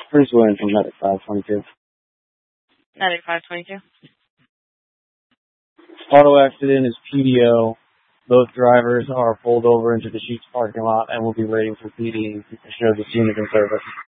Bruce Williams from Medic 522. Medic 522. Auto accident is PDO. Both drivers are pulled over into the Sheetz parking lot and will be waiting for PD to show the unit in service.